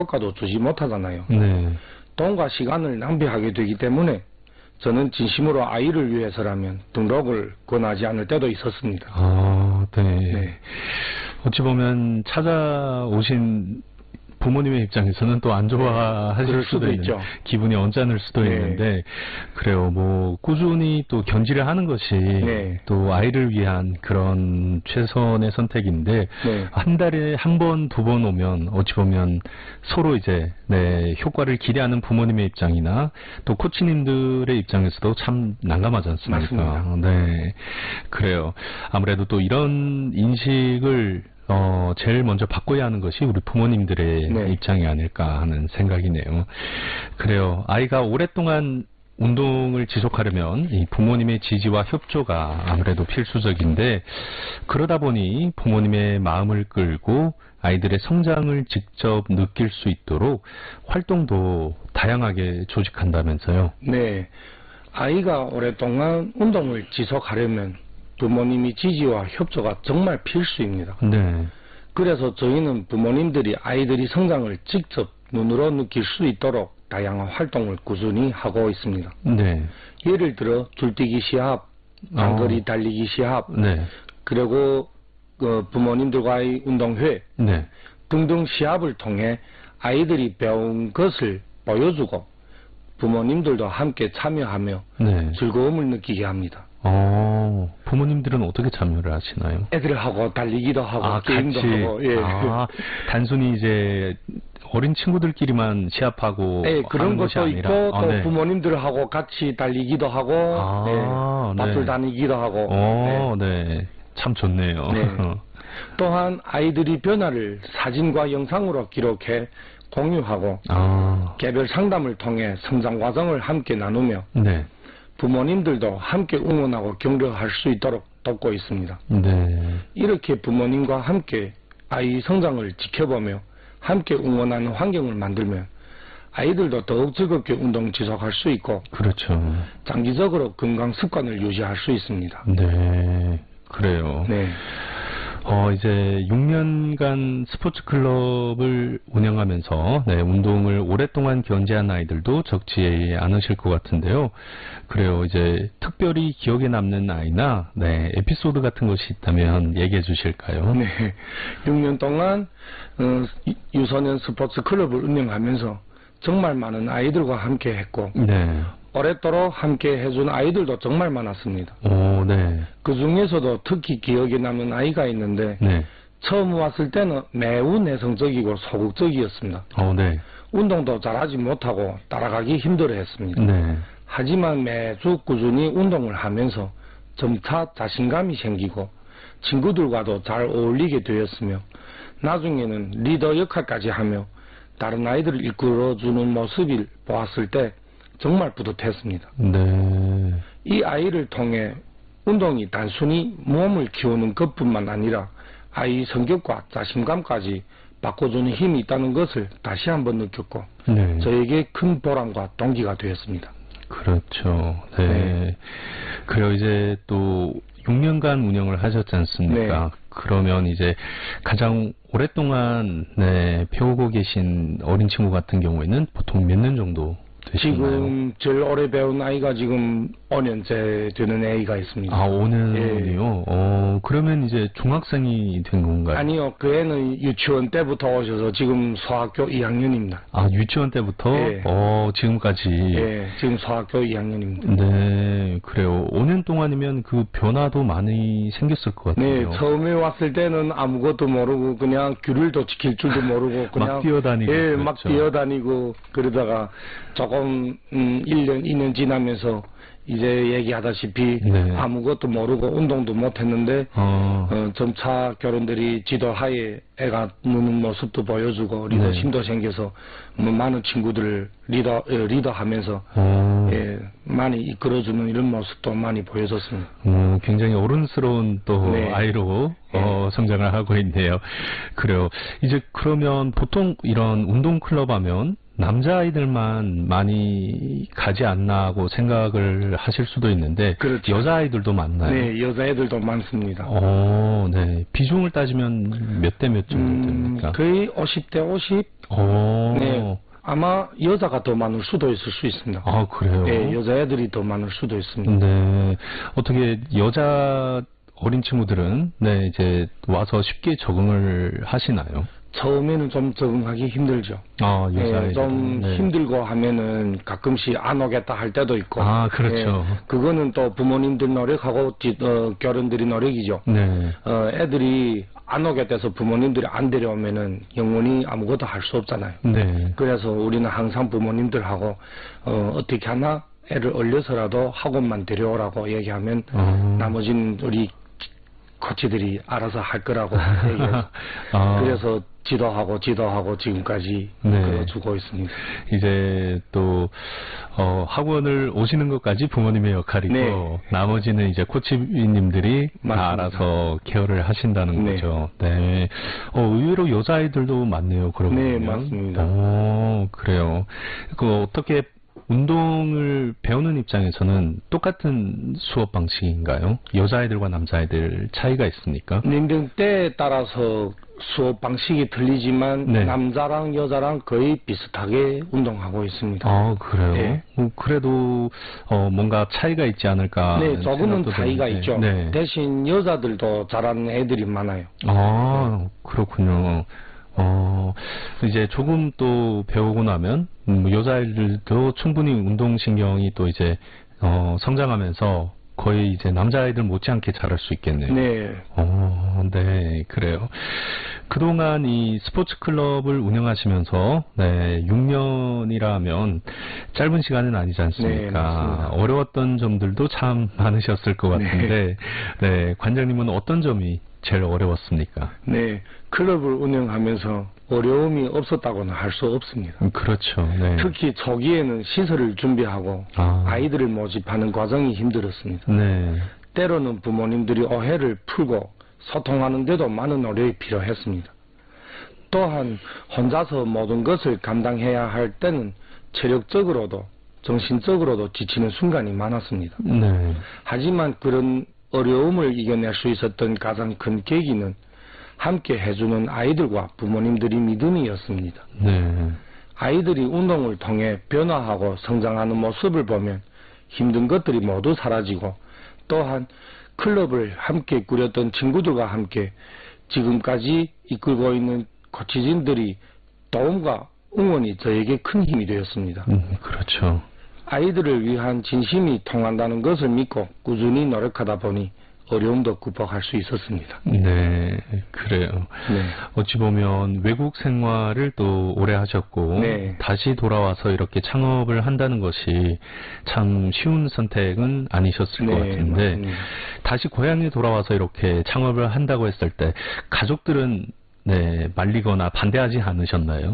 효과도 주지 못하잖아요. 네. 돈과 시간을 낭비하게 되기 때문에 저는 진심으로 아이를 위해서라면 등록을 권하지 않을 때도 있었습니다. 아, 네. 네. 어찌 보면 찾아오신 부모님의 입장에서는 또 안 좋아하실 그럴 수도 있는, 있죠. 기분이 언짢을 수도 네. 있는데, 그래요. 뭐 꾸준히 또 견지를 하는 것이 네. 또 아이를 위한 그런 최선의 선택인데, 네. 한 달에 한 번, 두 번 오면 어찌 보면 서로 이제 효과를 기대하는 부모님의 입장이나 또 코치님들의 입장에서도 참 난감하지 않습니까? 맞습니다. 네, 그래요. 아무래도 또 이런 인식을 제일 먼저 바꿔야 하는 것이 우리 부모님들의 네. 입장이 아닐까 하는 생각이네요. 그래요. 아이가 오랫동안 운동을 지속하려면 이 부모님의 지지와 협조가 아무래도 필수적인데, 그러다 보니 부모님의 마음을 끌고 아이들의 성장을 직접 느낄 수 있도록 활동도 다양하게 조직한다면서요. 네. 아이가 오랫동안 운동을 지속하려면 부모님의 지지와 협조가 정말 필수입니다. 네. 그래서 저희는 부모님들이 아이들이 성장을 직접 눈으로 느낄 수 있도록 다양한 활동을 꾸준히 하고 있습니다. 네. 예를 들어 줄뛰기 시합, 단거리 달리기 시합, 네. 그리고 부모님들과의 운동회 네. 등등 시합을 통해 아이들이 배운 것을 보여주고 부모님들도 함께 참여하며 네. 즐거움을 느끼게 합니다. 부모님들은 어떻게 참여를 하시나요? 애들하고 달리기도 하고 게임도 같이. 하고. 예. 단순히 이제 어린 친구들끼리만 시합하고 네, 그런 것도 아니라, 있고 또 네. 부모님들하고 같이 달리기도 하고 밭을 다니기도 하고. 네. 참 좋네요. 네. 또한 아이들이 변화를 사진과 영상으로 기록해 공유하고 개별 상담을 통해 성장 과정을 함께 나누며 네. 부모님들도 함께 응원하고 격려할 수 있도록 돕고 있습니다. 네. 이렇게 부모님과 함께 아이 성장을 지켜보며 함께 응원하는 환경을 만들면 아이들도 더욱 즐겁게 운동 지속할 수 있고, 그렇죠. 장기적으로 건강 습관을 유지할 수 있습니다. 네. 그래요. 네. 이제 6년간 스포츠 클럽을 운영하면서 운동을 오랫동안 견제한 아이들도 적지 않으실 것 같은데요. 그래요. 이제 특별히 기억에 남는 아이나 에피소드 같은 것이 있다면 얘기해 주실까요? 네. 6년 동안 유소년 스포츠 클럽을 운영하면서 정말 많은 아이들과 함께 했고, 네. 오랫도록 함께 해준 아이들도 정말 많았습니다. 네. 그 중에서도 특히 기억에 남는 아이가 있는데, 네. 처음 왔을 때는 매우 내성적이고 소극적이었습니다. 네. 운동도 잘하지 못하고 따라가기 힘들어했습니다. 네. 하지만 매주 꾸준히 운동을 하면서 점차 자신감이 생기고 친구들과도 잘 어울리게 되었으며, 나중에는 리더 역할까지 하며 다른 아이들을 이끌어주는 모습을 보았을 때 정말 뿌듯했습니다. 네. 이 아이를 통해 운동이 단순히 몸을 키우는 것뿐만 아니라 아이 성격과 자신감까지 바꿔주는 힘이 있다는 것을 다시 한번 느꼈고, 네. 저에게 큰 보람과 동기가 되었습니다. 그렇죠. 네. 네. 그리고 이제 또 6년간 운영을 하셨지 않습니까? 네. 그러면 이제 가장 오랫동안 배우고 계신 어린 친구 같은 경우에는 보통 몇 년 정도 되시나요? 지금 제일 오래 배운 아이가 지금 5년째 되는 애가 있습니다. 5년이요? 예. 그러면 이제 중학생이 된 건가요? 아니요, 그 애는 유치원 때부터 오셔서 지금 소학교 2학년입니다. 유치원 때부터? 예. 지금까지? 예, 지금 소학교 2학년입니다. 네, 그래요. 5년 동안이면 그 변화도 많이 생겼을 것 같아요. 네, 처음에 왔을 때는 아무것도 모르고 그냥 귤을도 지킬 줄도 모르고 그냥 막 뛰어다니고. 예, 그렇죠. 막 뛰어다니고 그러다가 조금 1년, 2년 지나면서 이제 얘기하다시피 아무것도 모르고 운동도 못했는데 점차 교련들이 지도하에 애가 노는 모습도 보여주고 리더심도 생겨서 많은 친구들을 리더하면서 많이 이끌어주는 이런 모습도 많이 보여줬습니다. 굉장히 어른스러운 또 아이로 성장을 하고 있네요. 그래요. 이제 그러면 보통 이런 운동 클럽 하면 남자아이들만 많이 가지 않나 하고 생각을 하실 수도 있는데, 그렇죠. 여자아이들도 많나요? 네, 여자애들도 많습니다. 네. 비중을 따지면 몇 대 몇 정도 됩니까? 거의 50대 50, 오. 네. 아마 여자가 더 많을 수도 있을 수 있습니다. 아, 그래요? 네, 여자애들이 더 많을 수도 있습니다. 네. 어떻게 여자 어린 친구들은 네, 이제 와서 쉽게 적응을 하시나요? 처음에는 좀 적응하기 힘들죠. 아, 네, 여자애들은. 좀 네. 힘들고 하면은 가끔씩 안 오겠다 할 때도 있고. 아, 그렇죠. 그거는 또 부모님들 노력하고 결혼들이 노력이죠. 네. 애들이 안 오겠다 해서 부모님들이 안 데려오면은 영원히 아무것도 할 수 없잖아요. 네. 그래서 우리는 항상 부모님들하고 어떻게 하나 애를 얼려서라도 학원만 데려오라고 얘기하면 나머지는 우리 코치들이 알아서 할 거라고 얘기해서 그래서 지도하고 지금까지 네. 주고 있습니다. 이제 또 학원을 오시는 것까지 부모님의 역할이고 네. 나머지는 이제 코치님들이 다 알아서 케어를 하신다는 네. 거죠. 네. 의외로 여자아이들도 많네요. 그러고 네, 보면. 맞습니다. 그래요. 어떻게 운동을 배우는 입장에서는 똑같은 수업 방식인가요? 여자아이들과 남자아이들 차이가 있습니까? 연령대에 따라서 수업 방식이 틀리지만 네. 남자랑 여자랑 거의 비슷하게 운동하고 있습니다. 아, 그래요? 네. 그래도 뭔가 차이가 있지 않을까? 네, 조금은 생각도 차이가 드는데. 있죠. 네. 대신 여자들도 잘하는 애들이 많아요. 아, 그렇군요. 이제 조금 또 배우고 나면, 여자아이들도 충분히 운동신경이 또 이제, 성장하면서 거의 이제 남자아이들 못지않게 잘할 수 있겠네요. 네. 네, 그래요. 그동안 이 스포츠 클럽을 운영하시면서, 네, 6년이라면 짧은 시간은 아니지 않습니까? 네, 맞습니다. 어려웠던 점들도 참 많으셨을 것 같은데, 네, 관장님은 어떤 점이 제일 어려웠습니까? 네, 클럽을 운영하면서 어려움이 없었다고는 할 수 없습니다. 그렇죠. 네. 특히 초기에는 시설을 준비하고 아이들을 모집하는 과정이 힘들었습니다. 네. 때로는 부모님들이 오해를 풀고 소통하는데도 많은 노력이 필요했습니다. 또한 혼자서 모든 것을 감당해야 할 때는 체력적으로도 정신적으로도 지치는 순간이 많았습니다. 네. 하지만 그런 어려움을 이겨낼 수 있었던 가장 큰 계기는 함께 해주는 아이들과 부모님들이 믿음이었습니다. 네. 아이들이 운동을 통해 변화하고 성장하는 모습을 보면 힘든 것들이 모두 사라지고 또한 클럽을 함께 꾸렸던 친구들과 함께 지금까지 이끌고 있는 코치진들이 도움과 응원이 저에게 큰 힘이 되었습니다. 그렇죠. 아이들을 위한 진심이 통한다는 것을 믿고 꾸준히 노력하다 보니 어려움도 극복할 수 있었습니다. 네, 그래요. 네. 어찌 보면 외국 생활을 또 오래 하셨고 네. 다시 돌아와서 이렇게 창업을 한다는 것이 참 쉬운 선택은 아니셨을 것 같은데 맞습니다. 다시 고향에 돌아와서 이렇게 창업을 한다고 했을 때 가족들은 네, 말리거나 반대하지 않으셨나요?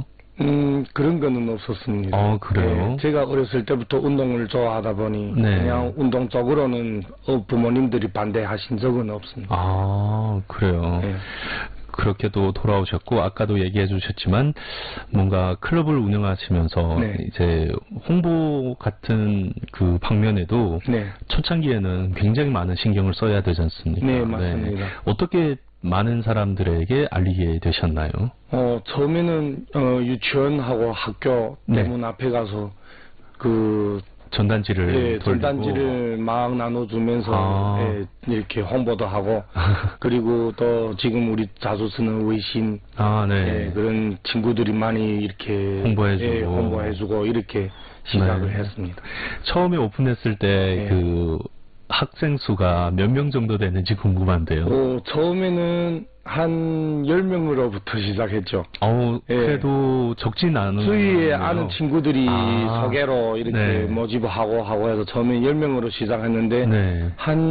그런 거는 없었습니다. 그래요? 네, 제가 어렸을 때부터 운동을 좋아하다 보니 네. 그냥 운동 쪽으로는 부모님들이 반대하신 적은 없습니다. 아, 그래요. 네. 그렇게도 돌아오셨고 아까도 얘기해 주셨지만 뭔가 클럽을 운영하시면서 네. 이제 홍보 같은 그 방면에도 네. 초창기에는 굉장히 많은 신경을 써야 되지 않습니까? 네, 맞습니다. 어떻게 많은 사람들에게 알리게 되셨나요? 처음에는 유치원하고 학교 네. 대문 앞에 가서 그 전단지를 돌리고 전단지를 막 나눠주면서 이렇게 홍보도 하고 그리고 또 지금 우리 자주 쓰는 웨이신 네. 그런 친구들이 많이 이렇게 홍보해주고 이렇게 시작을 했습니다. 처음에 오픈했을 때 그 학생 수가 몇 명 정도 되는지 궁금한데요. 처음에는 한 10명으로부터 시작했죠. 그래도 적진 않은. 주위에 아는 친구들이 소개로 이렇게 모집하고 해서 처음에 10명으로 시작했는데, 네.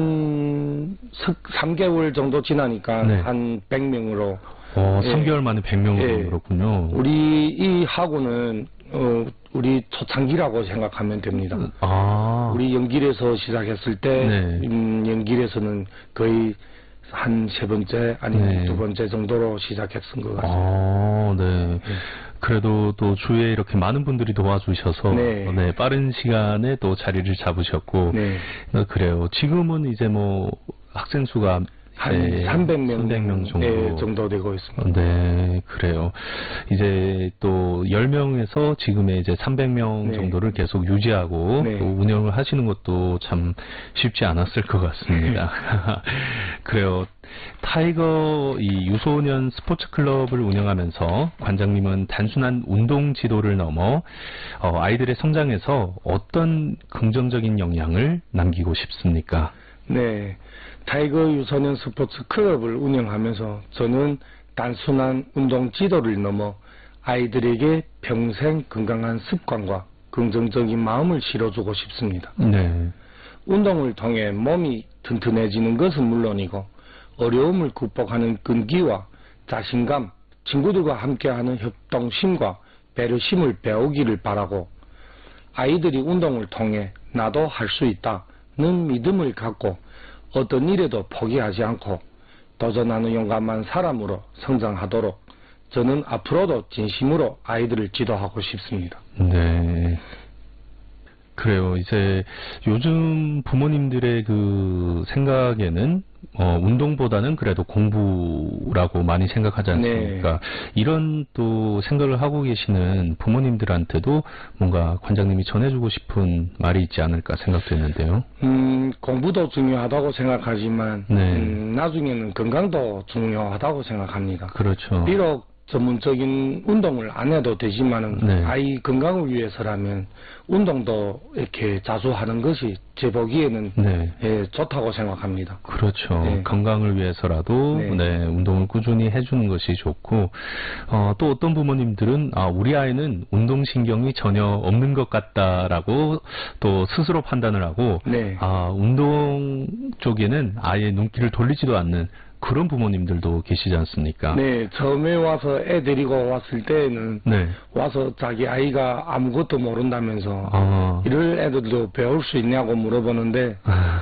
한 3개월 정도 지나니까 한 100명으로. 3개월 만에 100명으로 그렇군요. 우리 이 학원은, 우리 초창기라고 생각하면 됩니다. 우리 연길에서 시작했을 때, 연길에서는 거의 한 3번째 아니면 2번째 정도로 시작했던 것 같습니다. 네. 그래도 또 주위에 이렇게 많은 분들이 도와주셔서 빠른 시간에 또 자리를 잡으셨고 그래요. 지금은 이제 뭐 학생 수가 한 네, 300명, 300명 정도. 네, 정도 되고 있습니다. 네, 그래요. 이제 또 10명에서 지금의 이제 300명 네. 정도를 계속 유지하고 네. 또 운영을 하시는 것도 참 쉽지 않았을 것 같습니다. 그래요. 타이거 이 유소년 스포츠 클럽을 운영하면서 관장님은 단순한 운동 지도를 넘어 아이들의 성장에서 어떤 긍정적인 영향을 남기고 싶습니까? 네, 타이거 유소년 스포츠 클럽을 운영하면서 저는 단순한 운동 지도를 넘어 아이들에게 평생 건강한 습관과 긍정적인 마음을 실어주고 싶습니다. 네. 운동을 통해 몸이 튼튼해지는 것은 물론이고 어려움을 극복하는 끈기와 자신감, 친구들과 함께하는 협동심과 배려심을 배우기를 바라고 아이들이 운동을 통해 나도 할 수 있다는 믿음을 갖고 어떤 일에도 포기하지 않고 도전하는 용감한 사람으로 성장하도록 저는 앞으로도 진심으로 아이들을 지도하고 싶습니다. 네. 그래요. 이제 요즘 부모님들의 그 생각에는 운동보다는 그래도 공부라고 많이 생각하지 않습니까? 네. 이런 또 생각을 하고 계시는 부모님들한테도 뭔가 관장님이 전해주고 싶은 말이 있지 않을까 생각되는데요. 공부도 중요하다고 생각하지만 네. 나중에는 건강도 중요하다고 생각합니다. 그렇죠. 비록 전문적인 운동을 안 해도 되지만은 네. 아이 건강을 위해서라면 운동도 이렇게 자주 하는 것이 제 보기에는 네. 예, 좋다고 생각합니다. 그렇죠. 네. 건강을 위해서라도 네. 네, 운동을 꾸준히 해주는 것이 좋고 또 어떤 부모님들은 우리 아이는 운동신경이 전혀 없는 것 같다라고 또 스스로 판단을 하고 네. 운동 쪽에는 아예 눈길을 돌리지도 않는 그런 부모님들도 계시지 않습니까? 네, 처음에 와서 애 데리고 왔을 때는 네. 와서 자기 아이가 아무것도 모른다면서 아. 이럴 애들도 배울 수 있냐고 물어보는데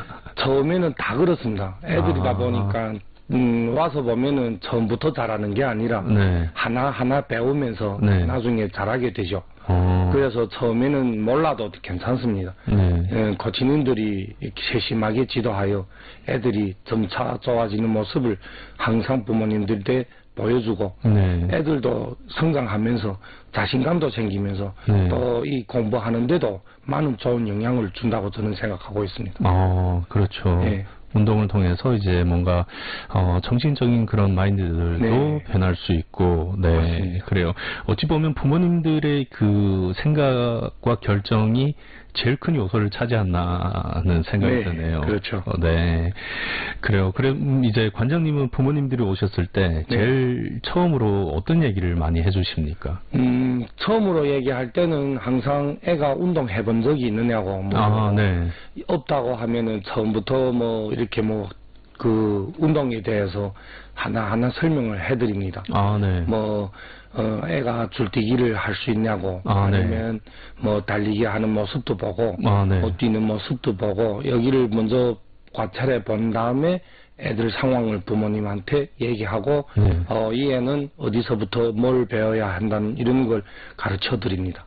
처음에는 다 그렇습니다. 애들이다 보니까 와서 보면은 처음부터 잘하는 게 아니라 네. 하나하나 배우면서 네. 나중에 잘하게 되죠. 어. 그래서 처음에는 몰라도 괜찮습니다. 네. 코치님들이 이렇게 세심하게 지도하여 애들이 점차 좋아지는 모습을 항상 부모님들께 보여주고 네. 애들도 성장하면서 자신감도 생기면서 네. 또 이 공부하는데도 많은 좋은 영향을 준다고 저는 생각하고 있습니다. 그렇죠. 네. 운동을 통해서 이제 뭔가 정신적인 그런 마인드들도 네. 변할 수 있고, 네, 맞습니다. 그래요. 어찌 보면 부모님들의 그 생각과 결정이 제일 큰 요소를 차지한나 하는 생각이 네, 드네요. 그렇죠. 네, 그래요. 그래 이제 관장님은 부모님들이 오셨을 때 제일 처음으로 어떤 얘기를 많이 해주십니까? 처음으로 얘기할 때는 항상 애가 운동해 본 적이 있느냐고 네. 없다고 하면은 처음부터 뭐 이렇게 뭐 그 운동에 대해서 하나하나 설명을 해드립니다. 네. 뭐 애가 줄뛰기를 할 수 있냐고 아니면 뭐 달리기 하는 모습도 보고 네. 뛰는 모습도 보고 여기를 먼저 관찰해 본 다음에 애들 상황을 부모님한테 얘기하고 이 애는 어디서부터 뭘 배워야 한다는 이런 걸 가르쳐 드립니다.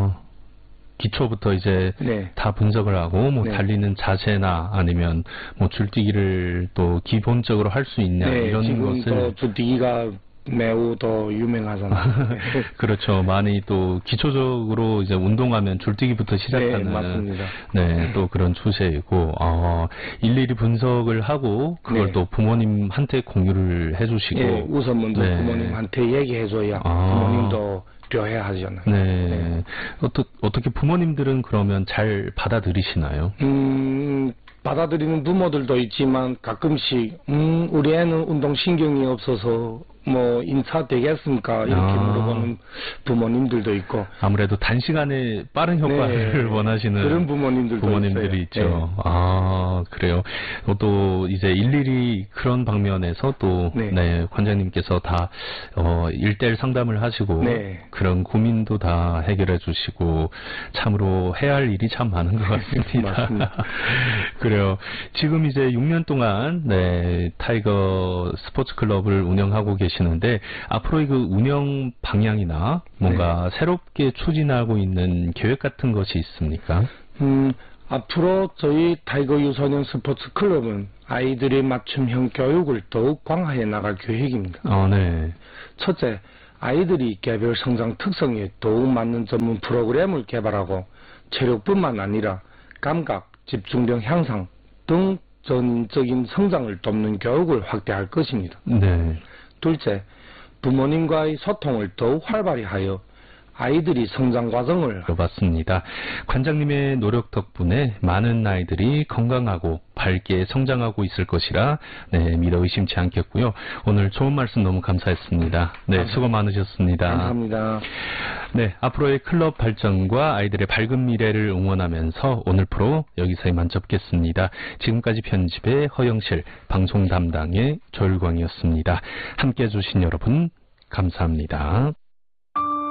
기초부터 이제 네. 다 분석을 하고 뭐 네. 달리는 자세나 아니면 뭐 줄뛰기를 또 기본적으로 할 수 있냐 네, 이런 지금 것을 또 줄뛰기가 매우 더 유명하잖아요. 그렇죠. 많이 또 기초적으로 이제 운동하면 줄뛰기부터 시작하는 네, 맞습니다. 네, 또 그런 추세이고 일일이 분석을 하고 그걸 네. 또 부모님한테 공유를 해주시고 네, 우선 먼저 네. 부모님한테 얘기해줘야 부모님도 료해하잖아요. 네. 어떻게 부모님들은 그러면 잘 받아들이시나요? 받아들이는 부모들도 있지만 가끔씩 우리 애는 운동신경이 없어서 뭐 인차 되겠습니까? 이렇게 물어보는 부모님들도 있고 아무래도 단시간에 빠른 효과를 네, 원하시는 그런 부모님들이 있죠. 네. 그래요. 또 이제 일일이 그런 방면에서 또 네, 관장님께서 다 1:1 상담을 하시고 네. 그런 고민도 다 해결해 주시고 참으로 해야 할 일이 참 많은 것 같습니다. 맞습니다. 그래요. 지금 이제 6년 동안 네, 타이거 스포츠 클럽을 운영하고 계시는데 앞으로의 그 운영 방향이나 뭔가 새롭게 추진하고 있는 계획 같은 것이 있습니까? 앞으로 저희 타이거 유소년 스포츠 클럽은 아이들의 맞춤형 교육을 더욱 강화해 나갈 계획입니다. 네. 첫째, 아이들이 개별 성장 특성에 더욱 맞는 전문 프로그램을 개발하고 체력뿐만 아니라 감각, 집중력 향상 등 전적인 성장을 돕는 교육을 확대할 것입니다. 네. 둘째, 부모님과의 소통을 더욱 활발히 하여 아이들이 성장 과정을 맞습니다. 관장님의 노력 덕분에 많은 아이들이 건강하고 밝게 성장하고 있을 것이라 믿어 의심치 않겠고요. 오늘 좋은 말씀 너무 감사했습니다. 수고 많으셨습니다. 감사합니다. 앞으로의 클럽 발전과 아이들의 밝은 미래를 응원하면서 오늘 프로 여기서 이만 접겠습니다. 지금까지 편집의 허영실, 방송 담당의 조일광이었습니다. 함께해 주신 여러분 감사합니다.